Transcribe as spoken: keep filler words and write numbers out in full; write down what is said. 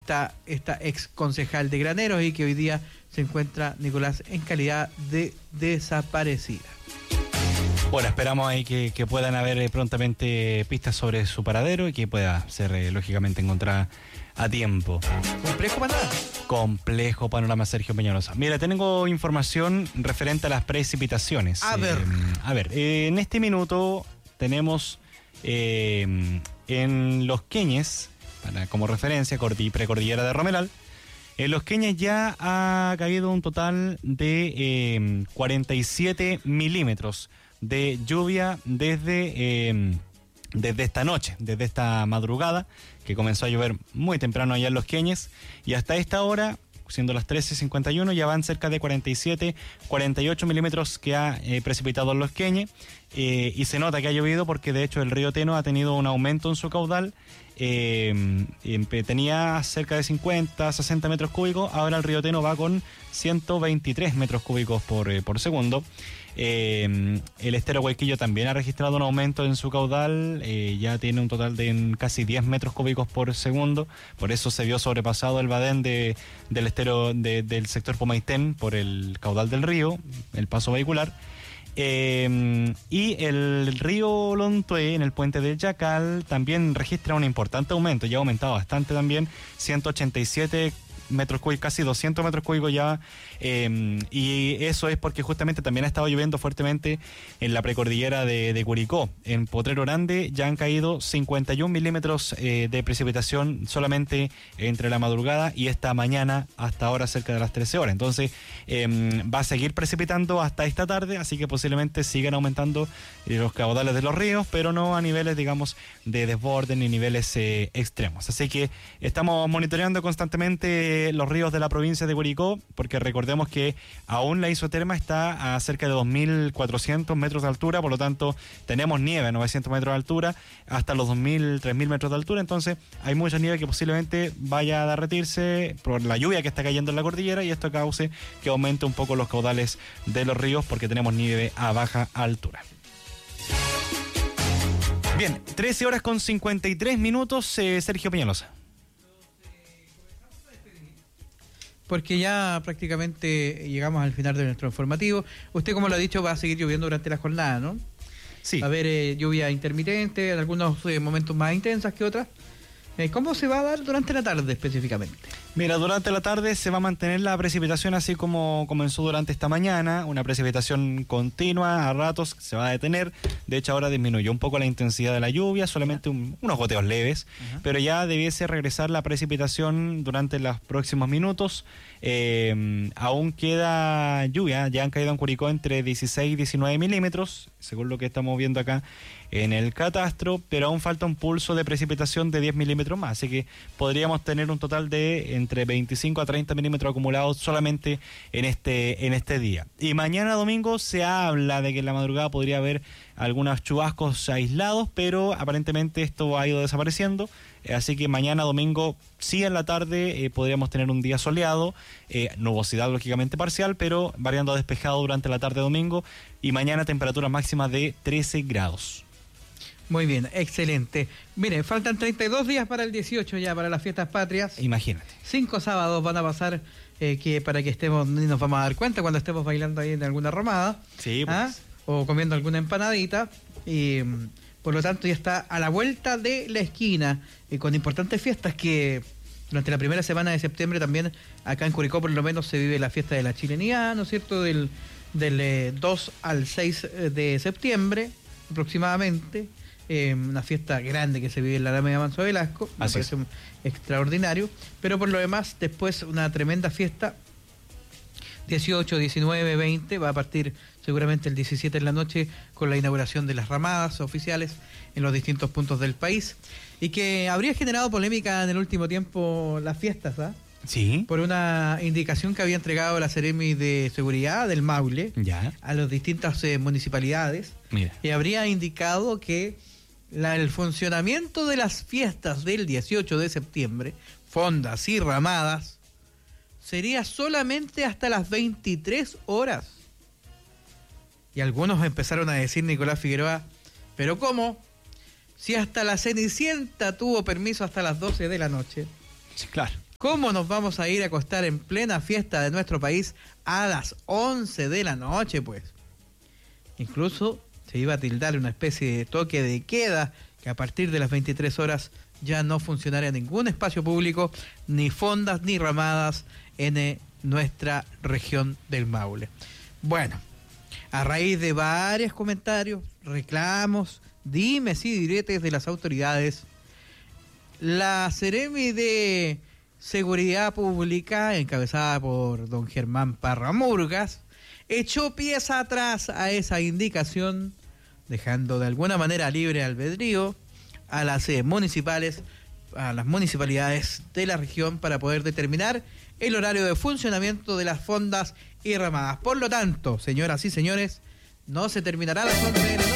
esta, esta ex concejal de Graneros y que hoy día se encuentra, Nicolás, en calidad de desaparecida. Bueno, esperamos ahí que, que puedan haber eh, prontamente pistas sobre su paradero y que pueda ser eh, lógicamente encontrada a tiempo. ¿Complejo panorama? Complejo panorama, Sergio Peñalosa. Mira, tengo información referente a las precipitaciones. A ver. Eh, a ver, eh, en este minuto tenemos eh, en Los Queñes, para, como referencia, cordi, precordillera de Romeral, en Los Queñes ya ha caído un total de eh, cuarenta y siete milímetros de lluvia desde, eh, desde esta noche, desde esta madrugada, que comenzó a llover muy temprano allá en Los Queñes, y hasta esta hora, siendo las trece cincuenta y uno, ya van cerca de cuarenta y siete, cuarenta y ocho milímetros que ha eh, precipitado en Los Queñes, eh, y se nota que ha llovido porque de hecho el río Teno ha tenido un aumento en su caudal. Eh, tenía cerca de cincuenta, sesenta metros cúbicos, ahora el río Teno va con ciento veintitrés metros cúbicos por, eh, por segundo. Eh, el estero Huayquillo también ha registrado un aumento en su caudal, eh, ya tiene un total de casi diez metros cúbicos por segundo, por eso se vio sobrepasado el badén de, del estero de, del sector Pomaitén por el caudal del río, el paso vehicular. Eh, y el río Lontué, en el puente del Yacal, también registra un importante aumento, ya ha aumentado bastante también, ciento ochenta y siete metros cúbicos, casi doscientos metros cúbicos ya, eh, y eso es porque justamente también ha estado lloviendo fuertemente en la precordillera de, de Curicó. En Potrero Grande ya han caído cincuenta y un milímetros eh, de precipitación solamente entre la madrugada y esta mañana hasta ahora cerca de las trece horas. Entonces eh, va a seguir precipitando hasta esta tarde, así que posiblemente sigan aumentando eh, los caudales de los ríos, pero no a niveles, digamos, de desborde ni niveles eh, extremos. Así que estamos monitoreando constantemente los ríos de la provincia de Curicó, porque recordemos que aún la isoterma está a cerca de dos mil cuatrocientos metros de altura, por lo tanto tenemos nieve a novecientos metros de altura, hasta los dos mil, tres mil metros de altura, entonces hay mucha nieve que posiblemente vaya a derretirse por la lluvia que está cayendo en la cordillera y esto cause que aumente un poco los caudales de los ríos porque tenemos nieve a baja altura. Bien, trece horas con cincuenta y tres minutos, eh, Sergio Peñalosa. Porque ya prácticamente llegamos al final de nuestro informativo. Usted, como lo ha dicho, va a seguir lloviendo durante la jornada, ¿no? Sí. Va a haber eh, lluvia intermitente, en algunos eh, momentos más intensas que otras. Eh, ¿Cómo se va a dar durante la tarde específicamente? Mira, durante la tarde se va a mantener la precipitación así como comenzó durante esta mañana, una precipitación continua, a ratos se va a detener. De hecho, ahora disminuyó un poco la intensidad de la lluvia, solamente un, unos goteos leves, uh-huh. Pero ya debiese regresar la precipitación durante los próximos minutos. Eh, aún queda lluvia, ya han caído en Curicó entre dieciséis y diecinueve milímetros, según lo que estamos viendo acá en el catastro, pero aún falta un pulso de precipitación de diez milímetros más, así que podríamos tener un total de entre veinticinco a treinta milímetros acumulados solamente en este, en este día. Y mañana domingo se habla de que en la madrugada podría haber algunos chubascos aislados, pero aparentemente esto ha ido desapareciendo, eh, así que mañana domingo sí en la tarde eh, podríamos tener un día soleado, eh, nubosidad lógicamente parcial, pero variando a despejado durante la tarde domingo, y mañana temperaturas máximas de trece grados. Muy bien, excelente. Mire, faltan treinta y dos días para el dieciocho ya, para las fiestas patrias. Imagínate. Cinco sábados van a pasar eh, que para que estemos, ni nos vamos a dar cuenta cuando estemos bailando ahí en alguna romada. Sí, pues. ¿Ah? O comiendo alguna empanadita. Y por lo tanto ya está a la vuelta de la esquina, eh, con importantes fiestas que durante la primera semana de septiembre también acá en Curicó por lo menos se vive la fiesta de la chilenidad, ¿no es cierto? Del, del eh, dos al seis de septiembre aproximadamente. Eh, una fiesta grande que se vive en la Alameda Manso Velasco, me Así parece es. extraordinario, pero por lo demás después una tremenda fiesta, dieciocho, diecinueve, veinte, va a partir seguramente el diecisiete en la noche con la inauguración de las ramadas oficiales en los distintos puntos del país, y que habría generado polémica en el último tiempo las fiestas, ¿ah? Sí. Por una indicación que había entregado la Seremi de Seguridad del Maule ya. a las distintas eh, municipalidades. Mira. Y habría indicado que La, el funcionamiento de las fiestas del dieciocho de septiembre, fondas y ramadas, sería solamente hasta las veintitrés horas. Y algunos empezaron a decir, Nicolás Figueroa, ¿pero cómo? Si hasta la Cenicienta tuvo permiso hasta las doce de la noche. Sí, claro. ¿Cómo nos vamos a ir a acostar en plena fiesta de nuestro país a las once de la noche, pues? Incluso se iba a tildar una especie de toque de queda, que a partir de las veintitrés horas ya no funcionaría ningún espacio público, ni fondas ni ramadas en eh, nuestra región del Maule. Bueno, a raíz de varios comentarios, reclamos, dimes y diretes de las autoridades, la Seremi de Seguridad Pública, encabezada por don Germán Parra Murgas, echó pies atrás a esa indicación, dejando de alguna manera libre albedrío a las eh, municipales, a las municipalidades de la región para poder determinar el horario de funcionamiento de las fondas y ramadas. Por lo tanto, señoras y señores, no se terminará a las once de la noche.